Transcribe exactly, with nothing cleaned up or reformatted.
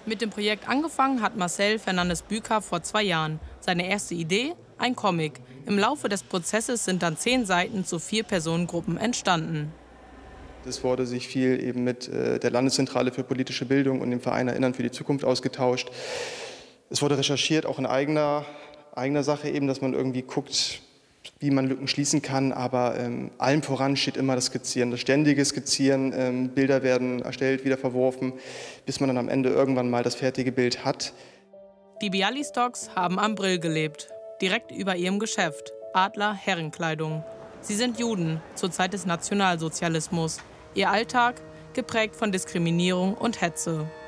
Mit dem Projekt angefangen hat Marcel Fernandes Büker vor zwei Jahren. Seine erste Idee? Ein Comic. Im Laufe des Prozesses sind dann zehn Seiten zu vier Personengruppen entstanden. Es wurde sich viel eben mit der Landeszentrale für politische Bildung und dem Verein Erinnern für die Zukunft ausgetauscht. Es wurde recherchiert, auch in eigener, eigener Sache eben, dass man irgendwie guckt, wie man Lücken schließen kann, aber ähm, allem voran steht immer das Skizzieren, das ständige Skizzieren. Ähm, Bilder werden erstellt, wieder verworfen, bis man dann am Ende irgendwann mal das fertige Bild hat. Die Bialystocks haben am Brill gelebt, direkt über ihrem Geschäft, Adler Herrenkleidung. Sie sind Juden zur Zeit des Nationalsozialismus. Ihr Alltag geprägt von Diskriminierung und Hetze.